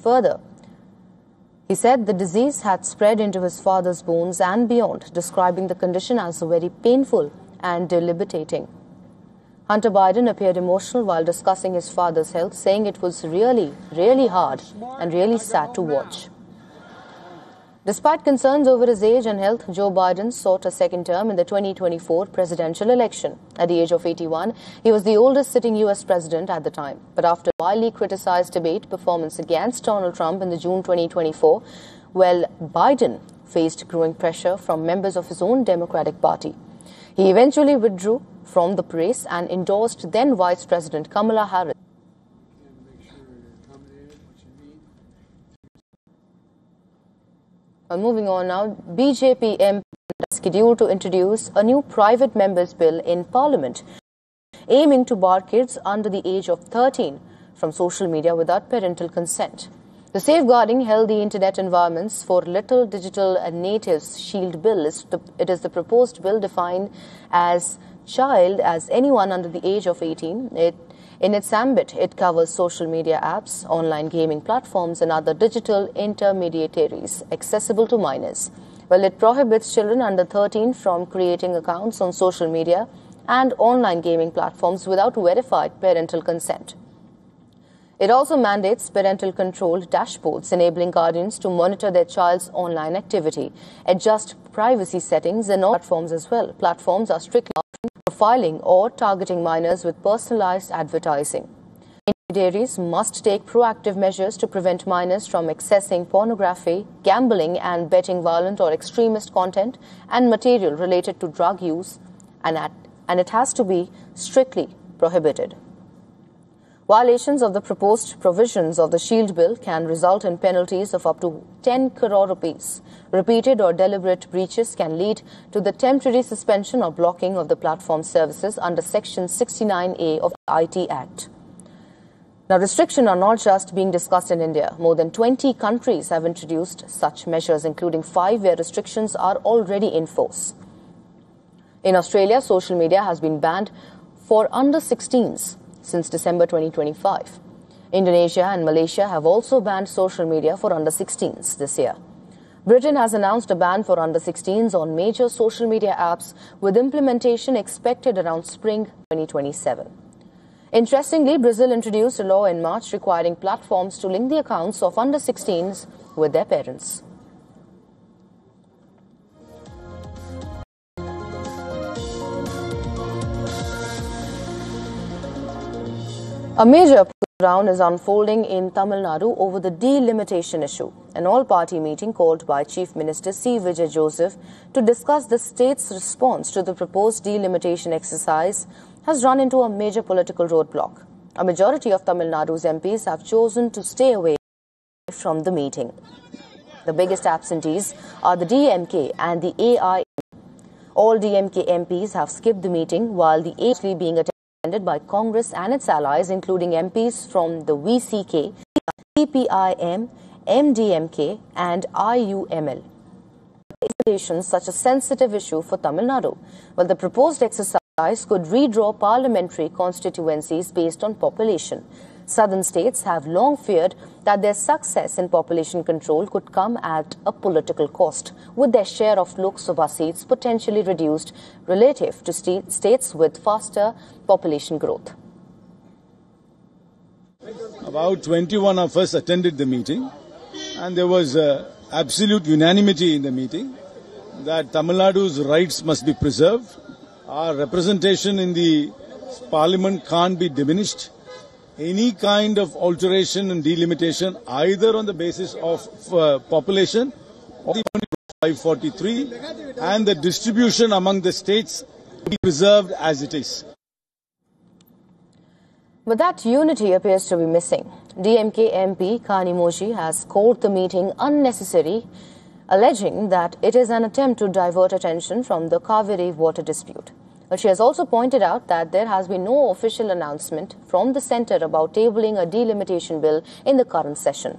further. He said the disease had spread into his father's bones and beyond, describing the condition as very painful and debilitating. Hunter Biden appeared emotional while discussing his father's health, saying it was really, really hard and really sad to watch. Despite concerns over his age and health, Joe Biden sought a second term in the 2024 presidential election. At the age of 81, he was the oldest sitting U.S. president at the time. But after a widely criticized debate performance against Donald Trump in the June 2024, Biden faced growing pressure from members of his own Democratic Party. He eventually withdrew from the race and endorsed then Vice President Kamala Harris. Moving on now, BJP MP is scheduled to introduce a new private members bill in Parliament, aiming to bar kids under the age of 13 from social media without parental consent. The Safeguarding Healthy Internet Environments for Little Digital Natives Shield Bill is the proposed bill defined as child as anyone under the age of 18. In its ambit, it covers social media apps, online gaming platforms and other digital intermediaries accessible to minors. It prohibits children under 13 from creating accounts on social media and online gaming platforms without verified parental consent. It also mandates parental-controlled dashboards, enabling guardians to monitor their child's online activity, adjust privacy settings and platforms as well. Platforms are strictly profiling or targeting minors with personalized advertising. Intermediaries must take proactive measures to prevent minors from accessing pornography, gambling and betting, violent or extremist content and material related to drug use, and it has to be strictly prohibited. Violations of the proposed provisions of the Shield Bill can result in penalties of up to 10 crore rupees. Repeated or deliberate breaches can lead to the temporary suspension or blocking of the platform services under Section 69A of the IT Act. Now, restrictions are not just being discussed in India. More than 20 countries have introduced such measures, including 5 where restrictions are already in force. In Australia, social media has been banned for under 16s since December 2025. Indonesia and Malaysia have also banned social media for under 16s this year. Britain has announced a ban for under 16s on major social media apps, with implementation expected around spring 2027. Interestingly, Brazil introduced a law in March requiring platforms to link the accounts of under 16s with their parents. A major round is unfolding in Tamil Nadu over the delimitation issue. An all-party meeting called by Chief Minister C. Vijay Joseph to discuss the state's response to the proposed delimitation exercise has run into a major political roadblock. A majority of Tamil Nadu's MPs have chosen to stay away from the meeting. The biggest absentees are the DMK and the AI. All DMK MPs have skipped the meeting, while the AI being attended by Congress and its allies, including MPs from the VCK, CPIM, MDMK and IUML. Such a sensitive issue for Tamil Nadu. The proposed exercise could redraw parliamentary constituencies based on population. Southern states have long feared that their success in population control could come at a political cost, with their share of Lok Sabha seats potentially reduced relative to states with faster population growth. About 21 of us attended the meeting, and there was absolute unanimity in the meeting that Tamil Nadu's rights must be preserved. Our representation in the parliament can't be diminished. Any kind of alteration and delimitation, either on the basis of population or the 543, and the distribution among the states, be preserved as it is. But that unity appears to be missing. DMK MP Kanimoji has called the meeting unnecessary, alleging that it is an attempt to divert attention from the Kaveri water dispute. But she has also pointed out that there has been no official announcement from the centre about tabling a delimitation bill in the current session.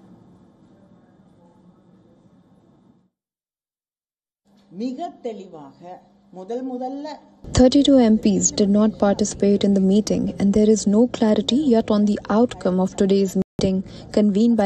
"32 MPs did not participate in the meeting, and there is no clarity yet on the outcome of today's meeting convened by